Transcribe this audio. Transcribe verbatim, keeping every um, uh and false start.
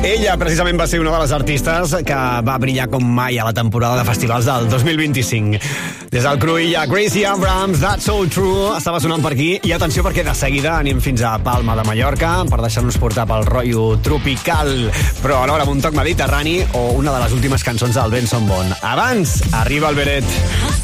Ella precisament va ser una de les artistes que va brillar com mai a la temporada de festivals del dos mil vint-i-cinc. Des del Cruïlla, Gracie Abrams, That's So True, estava sonant per aquí. I atenció perquè de seguida anem fins a Palma de Mallorca per deixar-nos portar pel rotllo tropical, però alhora amb un toc mediterrani o una de les últimes cançons del Benson Boone. Abans, arriba el Beret.